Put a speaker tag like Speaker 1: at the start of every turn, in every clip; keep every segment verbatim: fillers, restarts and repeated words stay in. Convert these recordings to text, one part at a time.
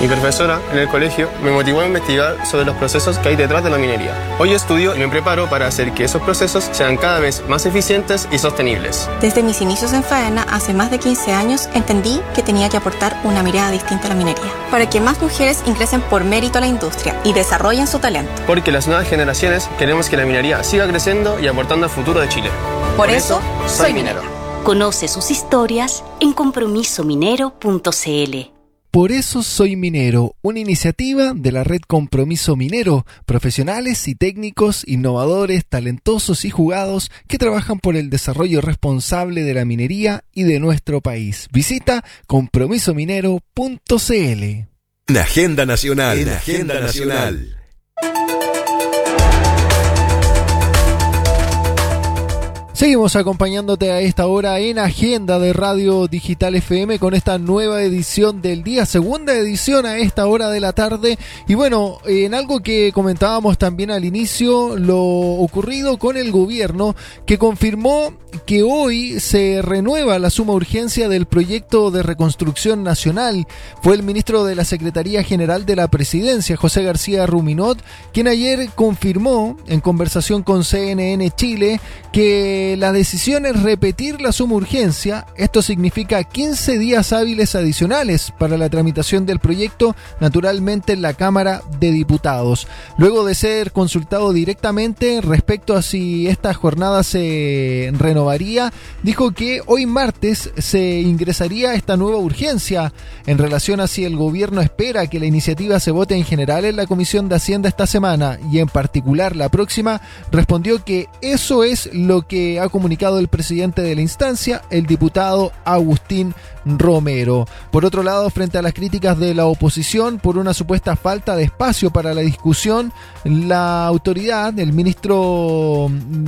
Speaker 1: Mi profesora en el colegio me motivó a investigar sobre los procesos que hay detrás de la minería. Hoy estudio y me preparo para hacer que esos procesos sean cada vez más eficientes y sostenibles.
Speaker 2: Desde mis inicios en Faena, hace más de quince años, entendí que tenía que aportar una mirada distinta a la minería, para que más mujeres ingresen por mérito a la industria y desarrollen su talento.
Speaker 1: Porque las nuevas generaciones queremos que la minería siga creciendo y aportando al futuro de Chile.
Speaker 2: Por, por eso, eso, soy minero.
Speaker 3: Conoce sus historias en compromiso minero punto c l.
Speaker 4: Por eso soy minero, una iniciativa de la red Compromiso Minero, profesionales y técnicos, innovadores, talentosos y jugados que trabajan por el desarrollo responsable de la minería y de nuestro país. Visita compromiso minero punto c l.
Speaker 5: En Agenda Nacional. En Agenda Nacional.
Speaker 4: Seguimos acompañándote a esta hora en Agenda de Radio Digital F M con esta nueva edición del día, segunda edición a esta hora de la tarde. Y bueno, en algo que comentábamos también al inicio, lo ocurrido con el gobierno, que confirmó que hoy se renueva la suma urgencia del proyecto de reconstrucción nacional. Fue el ministro de la Secretaría General de la Presidencia, José García Ruminot, quien ayer confirmó en conversación con C N N Chile que la decisión es repetir la suma urgencia. Esto significa quince días hábiles adicionales para la tramitación del proyecto, naturalmente en la Cámara de Diputados. Luego de ser consultado directamente respecto a si esta jornada se renovaría, dijo que hoy martes se ingresaría esta nueva urgencia. En relación a si el gobierno espera que la iniciativa se vote en general en la Comisión de Hacienda esta semana y en particular la próxima, respondió que eso es lo que ha comunicado el presidente de la instancia, el diputado Agustín Romero. Por otro lado, frente a las críticas de la oposición por una supuesta falta de espacio para la discusión, la autoridad, el ministro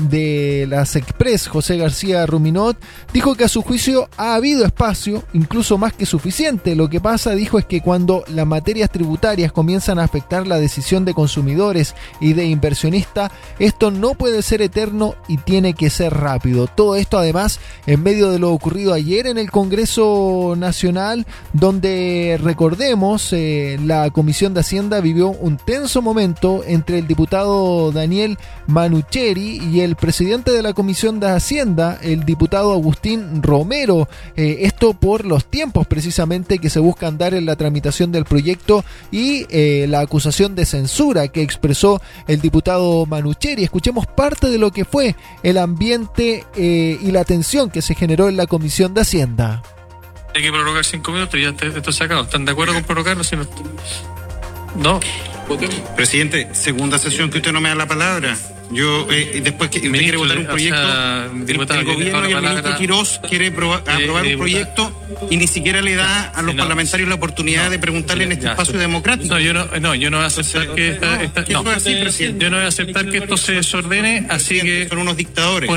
Speaker 4: de la SECPRES, José García Ruminot, dijo que a su juicio ha habido espacio, incluso más que suficiente. Lo que pasa, dijo, es que cuando las materias tributarias comienzan a afectar la decisión de consumidores y de inversionistas, esto no puede ser eterno y tiene que ser rápido. Todo esto además en medio de lo ocurrido ayer en el Congreso Nacional, donde recordemos eh, la Comisión de Hacienda vivió un tenso momento entre el diputado Daniel Manucheri y el presidente de la Comisión de Hacienda, el diputado Agustín Romero. Eh, esto por los tiempos precisamente que se buscan dar en la tramitación del proyecto y eh, la acusación de censura que expresó el diputado Manucheri. Escuchemos parte de lo que fue el ambiente eh, y la tensión que se generó en la Comisión de Hacienda.
Speaker 6: Hay que prorrogar cinco minutos, ya esto se acabó. ¿Están de acuerdo con prorrogarlo? Si no, no.
Speaker 7: Presidente, segunda sesión que usted no me da la palabra. Yo, eh, después que usted quiere votar un proyecto, o sea, diputado, el gobierno y el ministro Quirós quiere probar, eh, aprobar un proyecto y ni siquiera le da a los no, parlamentarios la oportunidad no, de preguntarle en este ya, espacio democrático.
Speaker 6: No, yo no, no, yo no voy a aceptar que esta, esta, no, no, así, presidente. Yo no voy a aceptar que esto se desordene, así que
Speaker 7: son unos dictadores.